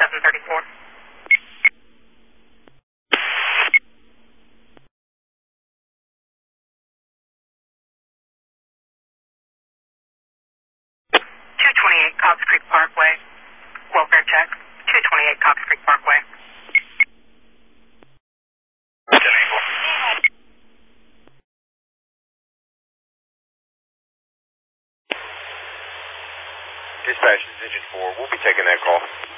734. 228 Cox Creek Parkway. Welfare check. 228 Cox Creek Parkway. 10-8. Dispatch, this is Engine 4. We'll be taking that call.